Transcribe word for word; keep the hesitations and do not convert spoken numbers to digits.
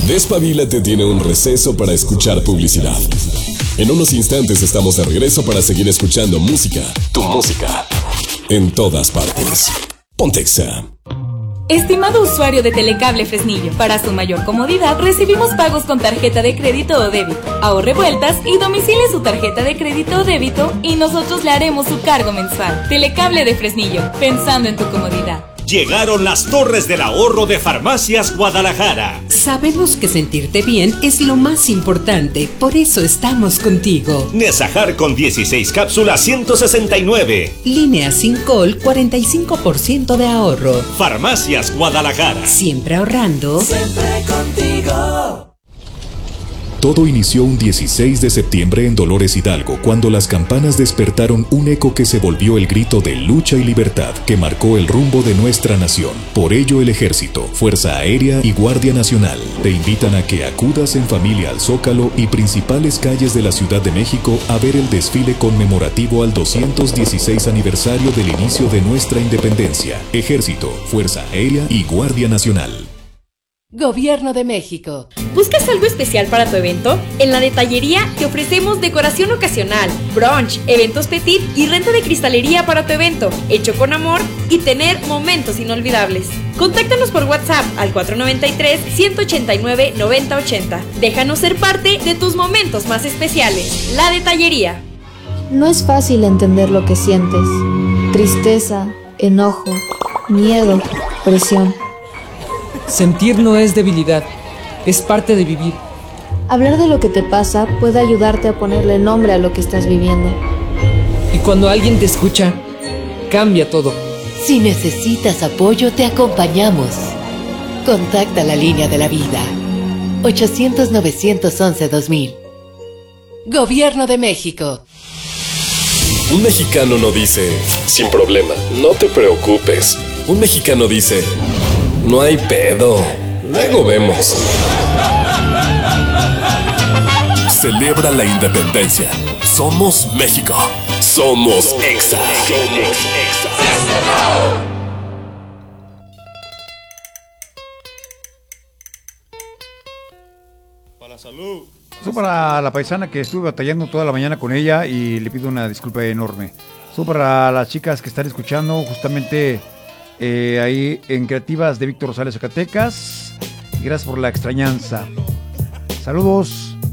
Despabilate tiene un receso para escuchar publicidad. En unos instantes estamos de regreso para seguir escuchando música, tu música, en todas partes. Pontexa. Estimado usuario de Telecable Fresnillo, para su mayor comodidad recibimos pagos con tarjeta de crédito o débito. Ahorre vueltas y domicile su tarjeta de crédito o débito y nosotros le haremos su cargo mensual. Telecable de Fresnillo, pensando en tu comodidad. Llegaron las torres del ahorro de Farmacias Guadalajara. Sabemos que sentirte bien es lo más importante, por eso estamos contigo. Nesajar con dieciséis cápsulas, ciento sesenta y nueve. Línea Sincol, cuarenta y cinco por ciento de ahorro. Farmacias Guadalajara. Siempre ahorrando. Siempre contigo. Todo inició un dieciséis de septiembre en Dolores Hidalgo, cuando las campanas despertaron un eco que se volvió el grito de lucha y libertad que marcó el rumbo de nuestra nación. Por ello, el Ejército, Fuerza Aérea y Guardia Nacional te invitan a que acudas en familia al Zócalo y principales calles de la Ciudad de México a ver el desfile conmemorativo al doscientos dieciséis aniversario del inicio de nuestra independencia. Ejército, Fuerza Aérea y Guardia Nacional. Gobierno de México. ¿Buscas algo especial para tu evento? En la detallería te ofrecemos decoración ocasional, brunch, eventos petit y renta de cristalería para tu evento, hecho con amor y tener momentos inolvidables. Contáctanos por WhatsApp al cuatro nueve tres, uno ocho nueve, nueve cero ocho cero. Déjanos ser parte de tus momentos más especiales. La detallería. No es fácil entender lo que sientes. Tristeza, enojo, miedo, presión. Sentir no es debilidad, es parte de vivir. Hablar de lo que te pasa puede ayudarte a ponerle nombre a lo que estás viviendo. Y cuando alguien te escucha, cambia todo. Si necesitas apoyo, te acompañamos. Contacta la línea de la vida. ochocientos, novecientos once, dos mil. Gobierno de México. Un mexicano no dice, sin problema, no te preocupes. Un mexicano dice, no hay pedo, luego vemos. Celebra la independencia. Somos México. Somos Exa. Para la salud. Eso para la paisana que estuve batallando toda la mañana con ella y le pido una disculpa enorme. Eso para las chicas que están escuchando justamente eh, ahí en Creativas de Víctor Rosales, Zacatecas. Y gracias por la extrañanza. Saludos.